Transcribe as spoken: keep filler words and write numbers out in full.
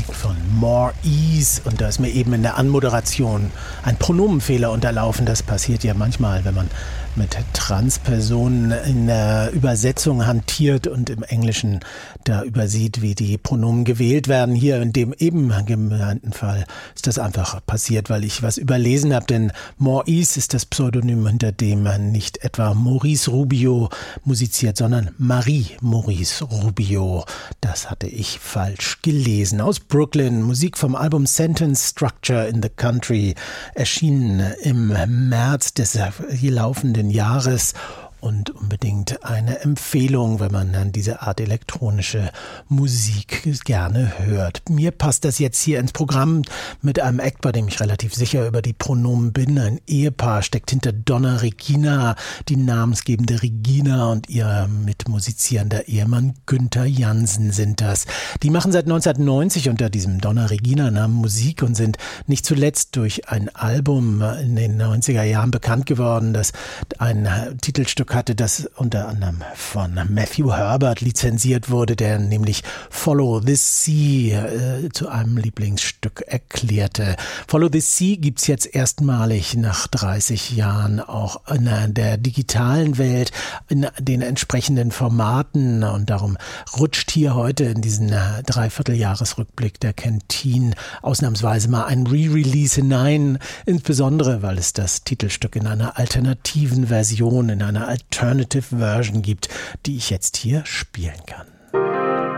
von More Ease. Und da ist mir eben in der Anmoderation ein Pronomenfehler unterlaufen. Das passiert ja manchmal, wenn man mit Transpersonen in der Übersetzung hantiert und im Englischen da übersieht, wie die Pronomen gewählt werden. Hier in dem eben genannten Fall ist das einfach passiert, weil ich was überlesen habe, denn More Ease ist das Pseudonym, hinter dem nicht etwa Maurice Rubio musiziert, sondern Marie Maurice Rubio. Das hatte ich falsch gelesen. Aus Brooklyn, Musik vom Album Sentence Structure in the Country, erschienen im März des hier laufenden Jahres. Und unbedingt eine Empfehlung, wenn man dann diese Art elektronische Musik gerne hört. Mir passt das jetzt hier ins Programm mit einem Act, bei dem ich relativ sicher über die Pronomen bin. Ein Ehepaar steckt hinter Donna Regina, die namensgebende Regina, und ihr mitmusizierender Ehemann Günther Jansen sind das. Die machen seit neunzehnhundertneunzig unter diesem Donna Regina-Namen Musik und sind nicht zuletzt durch ein Album in den neunziger Jahren bekannt geworden, das ein Titelstück hatte, das unter anderem von Matthew Herbert lizenziert wurde, der nämlich Follow the Sea äh, zu einem Lieblingsstück erklärte. Follow the Sea gibt's jetzt erstmalig nach dreißig Jahren auch in der digitalen Welt, in den entsprechenden Formaten, und darum rutscht hier heute in diesen Dreivierteljahresrückblick der Canteen ausnahmsweise mal ein Re-Release hinein, insbesondere weil es das Titelstück in einer alternativen Version, in einer Alternative Version gibt, die ich jetzt hier spielen kann.